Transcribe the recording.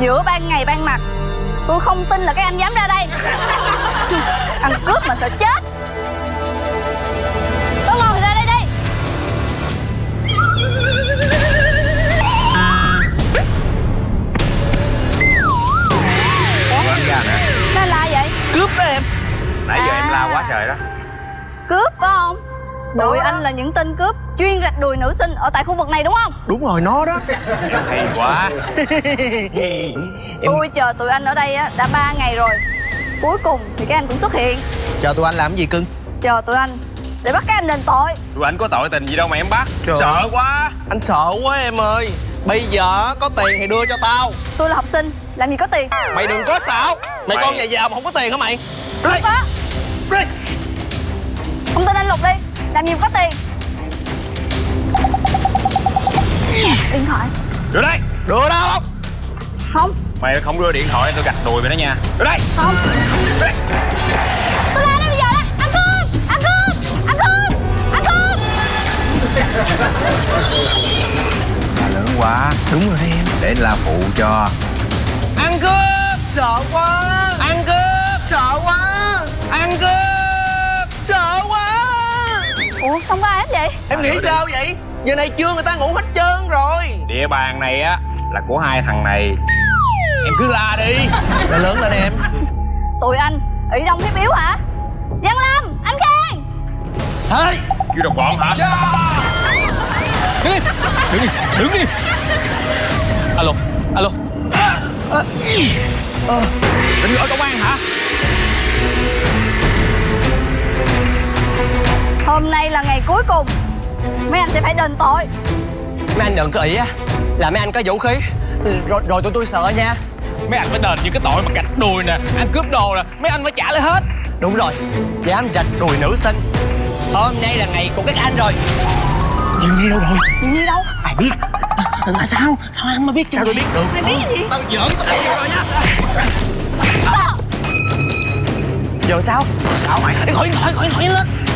Giữa ban ngày ban mặt, tôi không tin là các anh dám ra đây. Ăn cướp mà sợ chết. Có ngon thì ra đây đi. Ủa, anh ra nè. Nên là vậy? Cướp đó em. Nãy giờ em la quá trời đó. Cướp phải không? Tụi anh là những tên cướp chuyên rạch đùi nữ sinh ở tại khu vực này đúng không? Đúng rồi, nó đó. Em hay quá. Tôi chờ tụi anh ở đây á đã 3 ngày rồi. Cuối cùng thì các anh cũng xuất hiện. Chờ tụi anh làm cái gì cưng? Chờ tụi anh để bắt các anh đền tội. Tụi anh có tội tình gì đâu mà em bắt. Trời Sợ ơi. quá. Anh sợ quá em ơi. Bây giờ có tiền thì đưa cho tao. Tôi là học sinh, làm gì có tiền. Mày đừng có xạo. Mày con nhà giàu mà không có tiền hả mày? Đây. Có. Đây. Không tin anh Lục đi, làm gì mà có tiền. Điện thoại. Đưa đây. Đưa đâu không? Không. Mày không đưa điện thoại tôi gạch đùi mày đó nha. Đưa đây. Không. Đưa đây. Tôi la đây bây giờ đó. Ăn cướp. Ăn cướp. Ăn cướp. Ăn cướp. La lớn quá. Đúng rồi em. Để anh la phụ cho. Ăn cướp. Sợ quá. Ăn cướp. Sợ quá. Ăn cướp. Sợ quá. Ủa xong có ai hết vậy? Em nghĩ sao vậy? Giờ này trưa người ta ngủ hết trơn rồi. Địa bàn này á là của hai thằng này. Em cứ la đi. La lớn lên em. Tụi anh ỷ đông hiếp yếu hả? Văn Lâm, anh Khang. Hey. Kêu đồng bọn hả? Đứng im. Đứng im. Đứng im. Alo. Alo. Định gọi công an hả? Hôm nay là ngày cuối cùng. Mấy anh sẽ phải đền tội. Mấy anh đừng có ỷ á, là mấy anh có vũ khí. Rồi tụi tôi sợ nha. Mấy anh phải đền những cái tội mà gạch đùi nè, ăn cướp đồ nè, mấy anh phải trả lại hết. Đúng rồi, dám rạch đùi nữ sinh. Hôm nay là ngày của các anh rồi. Chuyện đi đâu rồi? Chuyện gì đâu? Ai biết? Là sao? Sao anh mới biết? Sao tôi biết được? Mày biết gì? Tao giỡn tao rồi nha. Giờ sao? Sao mày? Gọi điện thoại lên.